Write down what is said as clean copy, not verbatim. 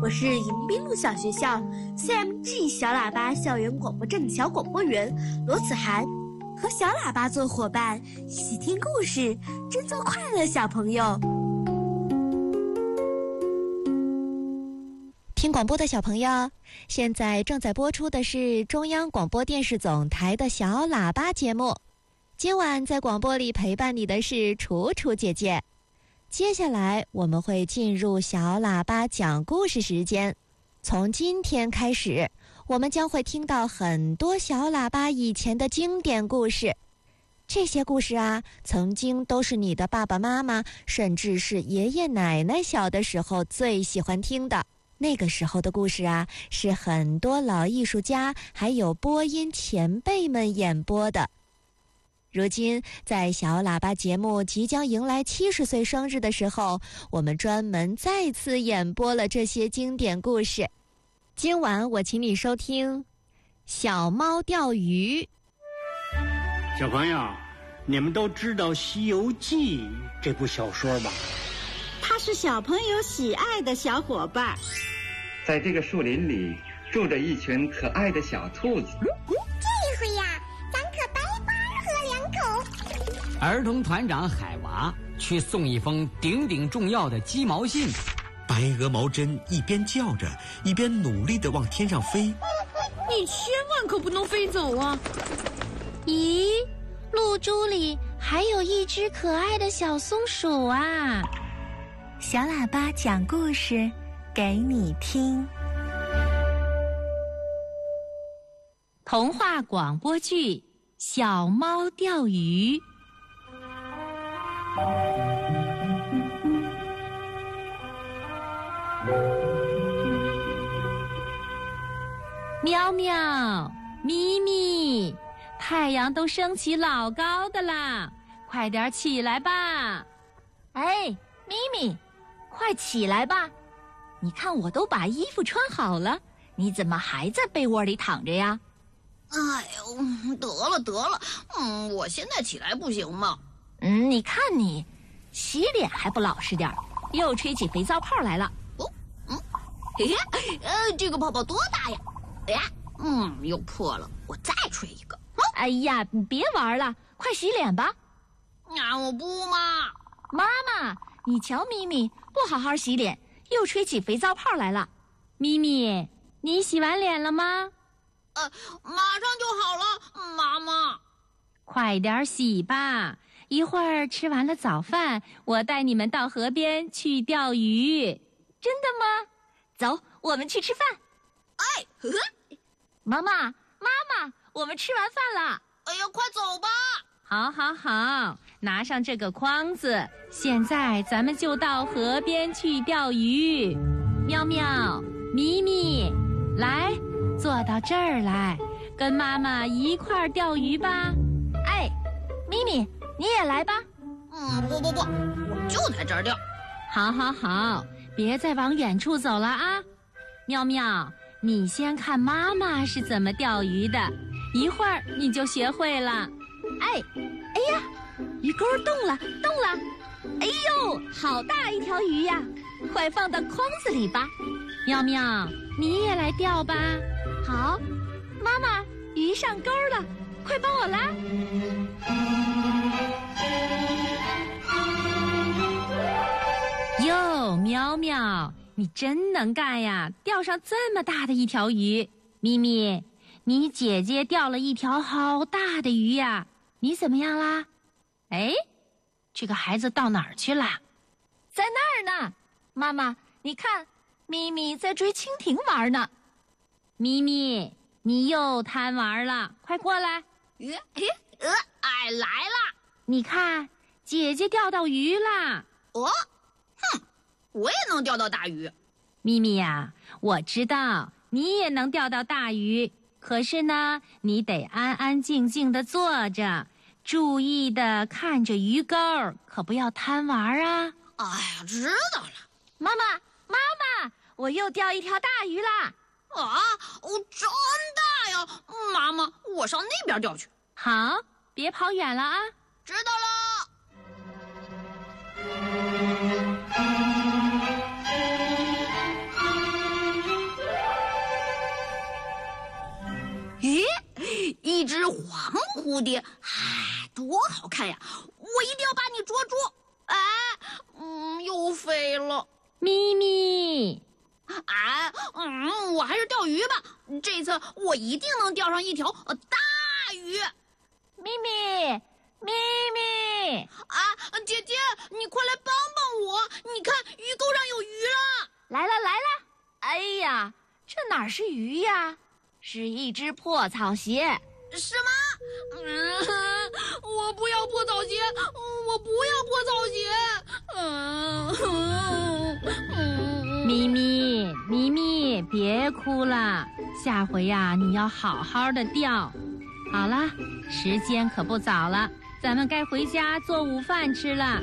我是迎宾路小学校 CMG 小喇叭校园广播站的小广播员罗子涵，和小喇叭做伙伴，一起听故事，真做快乐小朋友。 听广播的小朋友，现在正在播出的是中央广播电视总台的小喇叭节目。今晚在广播里陪伴你的是楚楚姐姐。接下来我们会进入小喇叭讲故事时间。从今天开始，我们将会听到很多小喇叭以前的经典故事。这些故事啊，曾经都是你的爸爸妈妈，甚至是爷爷奶奶小的时候最喜欢听的。那个时候的故事啊，是很多老艺术家还有播音前辈们演播的。如今在小喇叭节目即将迎来70岁生日的时候，我们专门再次演播了这些经典故事。今晚我请你收听小猫钓鱼。 小朋友，你们都知道《西游记》这部小说吧？ 它是小朋友喜爱的小伙伴。 在这个树林里住着一群可爱的小兔子。 这回呀，咱可白花喝两口。 儿童团长海娃去送一封顶顶重要的鸡毛信。 白鹅毛针一边叫着，一边努力地往天上飞。 你千万可不能飞走啊！ 咦，露珠里还有一只可爱的小松鼠啊！ 小喇叭讲故事给你听。 童话广播剧《小猫钓鱼》。喵喵，咪咪，太阳都升起老高的啦，快点起来吧！ 哎，咪咪，快起来吧！你看我都把衣服穿好了，你怎么还在被窝里躺着呀？ 哎呦，得了，我现在起来不行吗？ 你看你，洗脸还不老实点，又吹起肥皂泡来了。 这个泡泡多大呀？又破了，我再吹一个。 哎呀，你别玩了，快洗脸吧。 我不嘛。 妈妈，你瞧咪咪不好好洗脸，又吹起肥皂泡来了。 咪咪，你洗完脸了吗？ 马上就好了，妈妈。 快点洗吧，一会儿吃完了早饭，我带你们到河边去钓鱼。 真的吗？走，我们去吃饭。妈妈，我们吃完饭了。 哎呀，快走吧。 好，拿上这个筐子，现在咱们就到河边去钓鱼。喵喵，咪咪，来，坐到这儿来，跟妈妈一块儿钓鱼吧。 哎，咪咪，你也来吧。 不，我就在这儿钓。 好，别再往远处走了啊。喵喵，你先看妈妈是怎么钓鱼的，一会儿你就学会了。 哎呀，鱼钩动了！哎呦，好大一条鱼呀！快放到筐子里吧。 喵喵，你也来钓吧。 好，妈妈，鱼上钩了，快帮我拉。 哟，喵喵，你真能干呀，钓上这么大的一条鱼。咪咪，你姐姐钓了一条好大的鱼呀，你怎么样啦？哎，这个孩子到哪儿去了？ 在那儿呢。妈妈，你看，咪咪在追蜻蜓玩呢。 咪咪，你又贪玩了，快过来。 来了。 你看，姐姐钓到鱼啦。 我也能钓到大鱼。 咪咪呀，我知道你也能钓到大鱼，可是呢，你得安安静静地坐着，注意地看着鱼钩，可不要贪玩啊。 哎呀，知道了。 妈妈，我又钓一条大鱼啦。 真大呀！妈妈，我上那边钓去。 好，别跑远了啊。 知道了。 蝴蝶，多好看呀！我一定要把你捉住。又飞了。 咪咪， 我还是钓鱼吧。这次我一定能钓上一条大鱼。 咪咪， 姐姐，你快来帮帮我！你看鱼钩上有鱼了。 来了！哎呀，这哪是鱼呀？是一只破草鞋。 什么？我不要破草鞋！我不要破草鞋！ 咪咪，别哭了，下回呀，你要好好的钓。好了，时间可不早了，咱们该回家做午饭吃了。